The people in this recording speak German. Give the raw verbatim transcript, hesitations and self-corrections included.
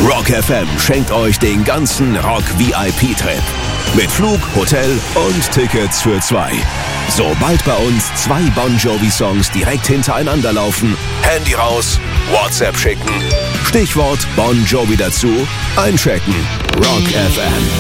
Rock F M schenkt euch den ganzen Rock-V I P-Trip. Mit Flug, Hotel und Tickets für zwei. Sobald bei uns zwei Bon Jovi-Songs direkt hintereinander laufen, Handy raus, WhatsApp schicken, Stichwort Bon Jovi dazu, einchecken. Rock F M.